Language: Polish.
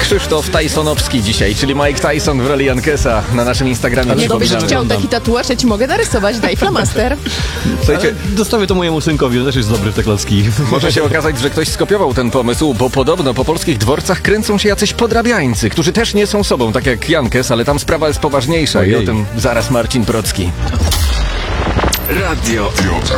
Krzysztof Tysonowski dzisiaj, czyli Mike Tyson w roli Jankesa na naszym Instagramie. Ale Jakbyś przypominamy. chciał taki tatuaż, ja ci mogę narysować, daj flamaster. Słuchajcie, Dostawię to mojemu synkowi, on też jest dobry w te klocki. może się okazać, że ktoś skopiował ten pomysł, bo podobno po polskich dworcach kręcą się jacyś podrabiańcy, którzy też nie są sobą, tak jak Jankes, ale tam sprawa jest poważniejsza i o Ojej. tym zaraz Marcin Procki. Radio